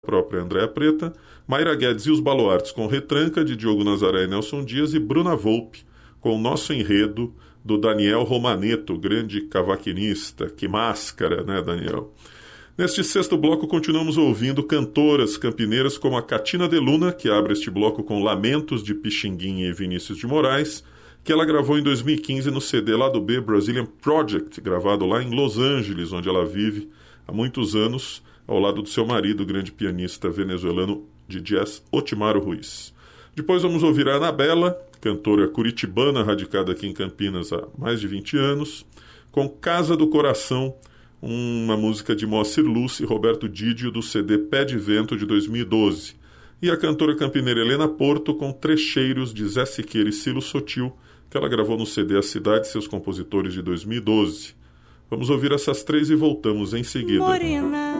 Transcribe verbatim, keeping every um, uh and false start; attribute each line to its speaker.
Speaker 1: própria Andréa Preta, Mayra Guedes e os Baluartes com Retranca, de Diogo Nazaré e Nelson Dias, e Bruna Volpe com o Nosso Enredo, do Daniel Romaneto, grande cavaquinista. Que máscara, né, Daniel? Neste sexto bloco, continuamos ouvindo cantoras campineiras como a Catina de Luna, que abre este bloco com Lamentos, de Pixinguinha e Vinícius de Moraes, que ela gravou em dois mil e quinze no C D Lado B Brazilian Project, gravado lá em Los Angeles, onde ela vive há muitos anos, ao lado do seu marido, o grande pianista venezuelano de jazz Otimaro Ruiz. Depois vamos ouvir a Anabela, cantora curitibana radicada aqui em Campinas há mais de vinte anos, com Casa do Coração, uma música de Moacir Lúcio e Roberto Didio do C D Pé de Vento de dois mil e doze. E a cantora campineira Helena Porto com Trecheiros de Zé Siqueira e Cilo Sotil, que ela gravou no C D A Cidade e seus compositores de dois mil e doze. Vamos ouvir essas três e voltamos em seguida.
Speaker 2: Morena,